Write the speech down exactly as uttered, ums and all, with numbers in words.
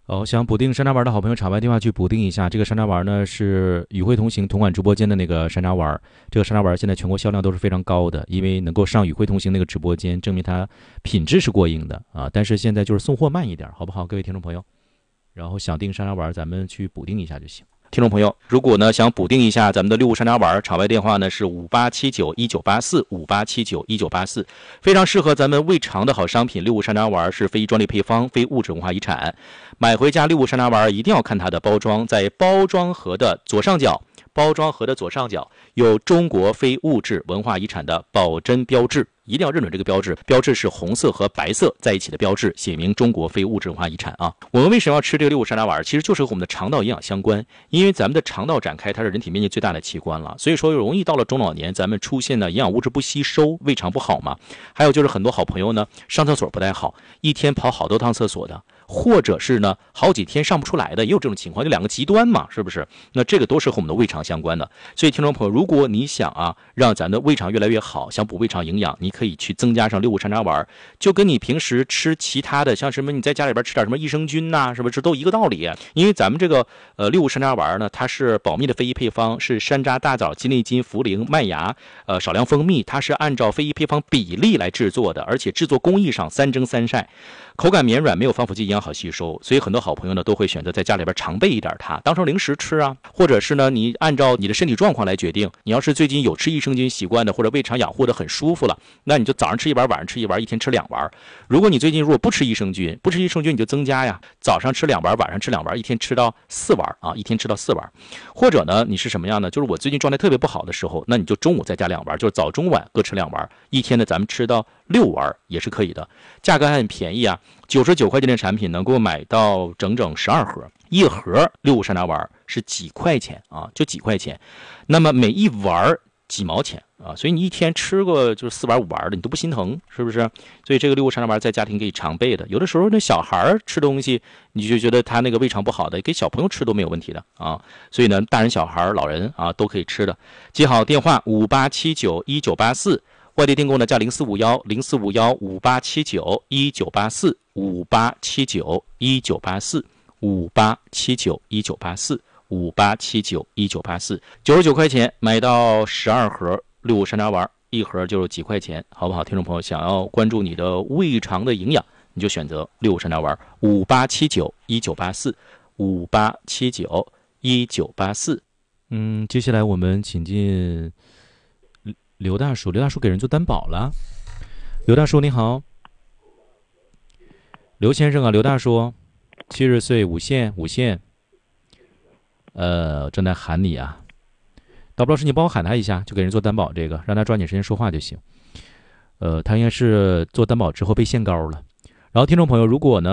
哦，想补丁山楂丸的好朋友，场外电话去补丁一下。这个山楂丸呢是与会同行同款直播间的那个山楂丸，这个山楂丸现在全国销量都是非常高的，因为能够上与会同行那个直播间，证明它品质是过硬的啊。但是现在就是送货慢一点，好不好，各位听众朋友？然后想订山楂丸，咱们去补丁一下就行。听众朋友，如果呢想补丁一下咱们的六物山楂丸，场外电话呢是五八七九一九八四五八七九一九八四，非常适合咱们胃肠的好商品。六物山楂丸是非专利配方，非物质文化遗产。买回家六物山楂丸一定要看它的包装，在包装盒的左上角，包装盒的左上角有中国非物质文化遗产的保真标志。一定要认准这个标志，标志是红色和白色在一起的标志，写明中国非物质文化遗产啊。我们为什么要吃这个六物山楂丸？其实就是和我们的肠道营养相关，因为咱们的肠道展开，它是人体面积最大的器官了，所以说容易到了中老年，咱们出现呢营养物质不吸收，胃肠不好嘛。还有就是很多好朋友呢上厕所不太好，一天跑好多趟厕所的，或者是呢好几天上不出来的，也有这种情况，就两个极端嘛，是不是？那这个都是和我们的胃肠相关的。所以听众朋友，如果你想啊让咱的胃肠越来越好，想补胃肠营养，你可以去增加上六物山楂丸，就跟你平时吃其他的，像什么你在家里边吃点什么益生菌呐、啊，是不是都一个道理？因为咱们这个呃六物山楂丸呢，它是保密的非遗配方，是山楂、大枣、鸡内金、茯苓、麦芽，呃少量蜂蜜，它是按照非遗配方比例来制作的，而且制作工艺上三蒸三晒，口感绵软，没有防腐剂，营养好吸收。所以很多好朋友呢都会选择在家里边常备一点它，当成零食吃啊，或者是呢你按照你的身体状况来决定。你要是最近有吃益生菌习惯的，或者胃肠养护的很舒服了，那你就早上吃一丸，晚上吃一丸，一天吃两丸。如果你最近如果不吃益生菌，不吃益生菌你就增加呀，早上吃两丸，晚上吃两丸，一天吃到四丸啊，一天吃到四丸。或者呢你是什么样呢？就是我最近状态特别不好的时候，那你就中午再加两丸，就是早中晚各吃两丸，一天呢咱们吃到六丸也是可以的。价格还很便宜啊，九十九块钱的产品能够买到整整十二盒，一盒六物山楂丸是几块钱啊，就几块钱。那么每一丸几毛钱啊，所以你一天吃个就是四丸五丸的，你都不心疼，是不是？所以这个六物山楂丸在家庭可以常备的。有的时候那小孩吃东西，你就觉得他那个胃肠不好的，给小朋友吃都没有问题的啊。所以呢，大人小孩老人啊都可以吃的。记好电话五八七九一九八四，外地订购呢叫零四五幺零四五幺五八七九一九八四五八七九一九八四五八七九一九八四。五八七九一九八四，九十九块钱买到十二盒六物山楂丸，一盒就是几块钱，好不好？听众朋友，想要关注你的胃肠的营养，你就选择六物山楂丸，五八七九一九八四，五八七九一九八四。嗯，接下来我们请进刘大叔，刘大叔给人做担保了。刘大叔你好。刘先生啊，刘大叔，七十岁，五线，五线。呃，正在喊你啊，导播老师，你帮我喊他一下，就给人做担保，这个让他抓紧时间说话就行。呃，他应该是做担保之后被限高了。然后，听众朋友，如果呢？